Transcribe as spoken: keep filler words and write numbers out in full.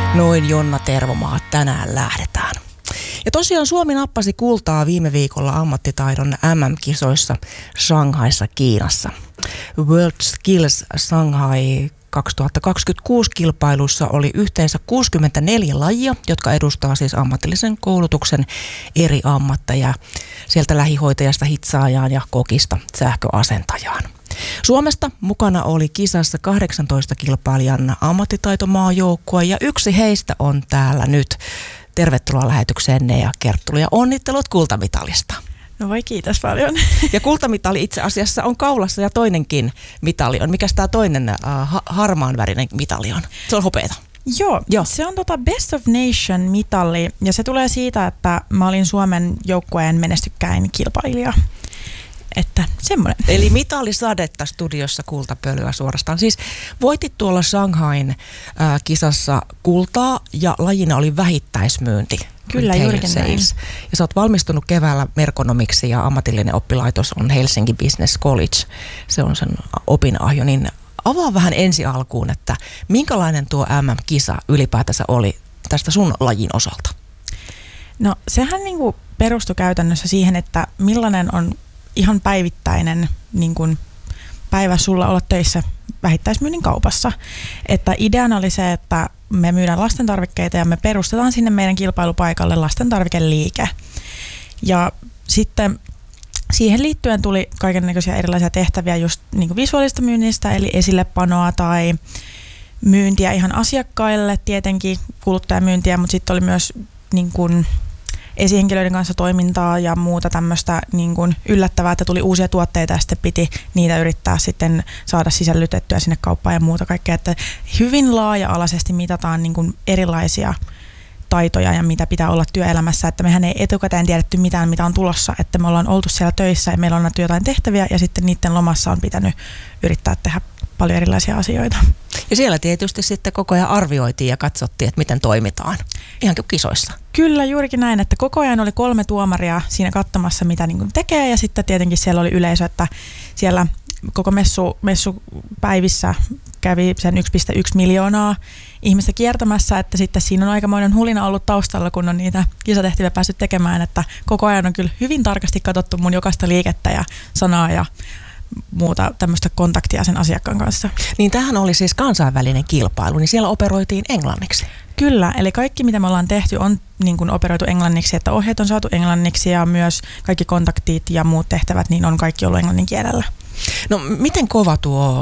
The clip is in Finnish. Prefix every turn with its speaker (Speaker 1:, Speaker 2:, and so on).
Speaker 1: Noin Jonna Tervomaa, tänään lähdetään. Ja tosiaan Suomi nappasi kultaa viime viikolla ammattitaidon M M-kisoissa Shanghaissa, Kiinassa. World Skills Shanghai kaksituhattakaksikymmentäkuusi kilpailussa oli yhteensä kuusikymmentäneljä lajia, jotka edustaa siis ammatillisen koulutuksen eri ammatteja, sieltä lähihoitajasta hitsaajaan ja kokista sähköasentajaan. Suomesta mukana oli kisassa kahdeksantoista kilpailijan ammattitaitomaajoukkoa ja yksi heistä on täällä nyt. Tervetuloa lähetykseen Nea Kerttula ja onnittelut kultamitalista.
Speaker 2: No voi kiitos paljon.
Speaker 1: Ja kultamitali itse asiassa on kaulassa ja toinenkin mitali on. Mikäs tämä toinen äh, harmaan värinen mitali on? Se on hopeata.
Speaker 2: Joo, Joo, se on tota Best of Nation-mitali ja se tulee siitä, että mä olin Suomen joukkueen menestykkäin kilpailija. Että semmoinen.
Speaker 1: Eli mitalisadetta studiossa kultapölyä suorastaan. Siis voitit tuolla Shanghain äh, kisassa kultaa ja lajina oli vähittäismyynti.
Speaker 2: Kyllä, juurikin näin.
Speaker 1: Ja sä oot valmistunut keväällä merkonomiksi ja ammatillinen oppilaitos on Helsinki Business College. Se on sen opinahjo. Niin avaa vähän ensi alkuun, että minkälainen tuo M M-kisa ylipäätänsä oli tästä sun lajin osalta?
Speaker 2: No sehän niinku perustui käytännössä siihen, että millainen on ihan päivittäinen niin kuin päivä sulla olla töissä vähittäismyynnin kaupassa. Että ideana oli se, että me myydään lastentarvikkeita ja me perustetaan sinne meidän kilpailupaikalle lastentarvikeliike. Ja sitten siihen liittyen tuli kaikennäköisiä erilaisia tehtäviä just niin kuin visuaalista myynnistä, eli esillepanoa tai myyntiä ihan asiakkaille, tietenkin kuluttajamyyntiä, mutta sitten oli myös niin kuin esihenkilöiden kanssa toimintaa ja muuta tämmöistä niin kuin yllättävää, että tuli uusia tuotteita ja sitten piti niitä yrittää sitten saada sisällytettyä sinne kauppaan ja muuta kaikkea. Että hyvin laaja-alaisesti mitataan niin kuin erilaisia taitoja ja mitä pitää olla työelämässä, että mehän ei etukäteen tiedetty mitään, mitä on tulossa, että me ollaan oltu siellä töissä ja meillä on annettu jotain tehtäviä ja sitten niiden lomassa on pitänyt yrittää tehdä paljon erilaisia asioita.
Speaker 1: Ja siellä tietysti sitten koko ajan arvioitiin ja katsottiin, että miten toimitaan, ihan kuin kisoissa.
Speaker 2: Kyllä, juurikin näin, että koko ajan oli kolme tuomaria siinä katsomassa, mitä niin kuin tekee ja sitten tietenkin siellä oli yleisö, että siellä koko messu, messupäivissä kävi sen yksi pilkku yksi miljoonaa ihmistä kiertämässä, että sitten siinä on aikamoinen hulina ollut taustalla, kun on niitä kisatehtäviä päässyt tekemään, että koko ajan on kyllä hyvin tarkasti katsottu mun jokaista liikettä ja sanaa ja muuta tämmöistä kontaktia sen asiakkaan kanssa.
Speaker 1: Niin tämähän oli siis kansainvälinen kilpailu, niin siellä operoitiin englanniksi.
Speaker 2: Kyllä, eli kaikki mitä me ollaan tehty on niin kuin operoitu englanniksi, että ohjeet on saatu englanniksi ja myös kaikki kontaktit ja muut tehtävät niin on kaikki ollut englannin kielellä.
Speaker 1: No miten kova tuo